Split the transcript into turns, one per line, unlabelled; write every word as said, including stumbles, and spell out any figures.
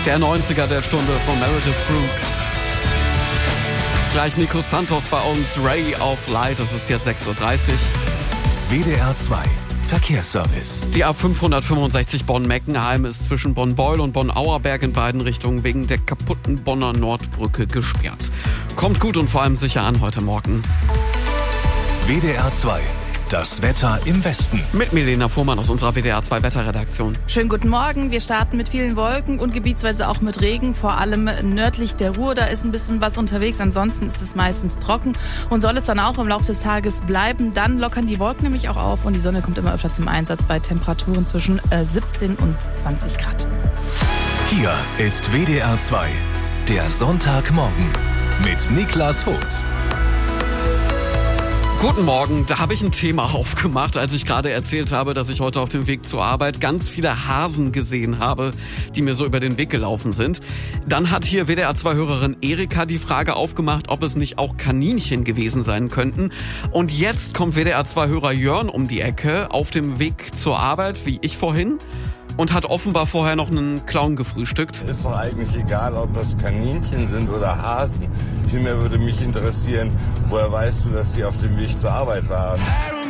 Der neunziger der Stunde von Meredith Brooks. Gleich Nico Santos bei uns, Ray of Light, es ist jetzt sechs Uhr dreißig.
W D R zwei Verkehrsservice.
Die A fünfhundertfünfundsechzig Bonn-Meckenheim ist zwischen Bonn-Beul und Bonn-Auerberg in beiden Richtungen wegen der kaputten Bonner Nordbrücke gesperrt. Kommt gut und vor allem sicher an heute Morgen.
W D R zwei. Das Wetter im Westen.
Mit Milena Fuhrmann aus unserer W D R zwei Wetterredaktion.
Schönen guten Morgen. Wir starten mit vielen Wolken und gebietsweise auch mit Regen. Vor allem nördlich der Ruhr, da ist ein bisschen was unterwegs. Ansonsten ist es meistens trocken und soll es dann auch im Laufe des Tages bleiben. Dann lockern die Wolken nämlich auch auf und die Sonne kommt immer öfter zum Einsatz bei Temperaturen zwischen siebzehn und zwanzig Grad.
Hier ist W D R zwei, der Sonntagmorgen mit Niklas Holz.
Guten Morgen, da habe ich ein Thema aufgemacht, als ich gerade erzählt habe, dass ich heute auf dem Weg zur Arbeit ganz viele Hasen gesehen habe, die mir so über den Weg gelaufen sind. Dann hat hier W D R zwei Hörerin Erika die Frage aufgemacht, ob es nicht auch Kaninchen gewesen sein könnten. Und jetzt kommt W D R zwei Hörer Jörn um die Ecke auf dem Weg zur Arbeit, wie ich vorhin, und hat offenbar vorher noch einen Clown gefrühstückt.
Ist doch eigentlich egal, ob das Kaninchen sind oder Hasen. Vielmehr würde mich interessieren, woher weißt du, dass die auf dem Weg zur Arbeit waren?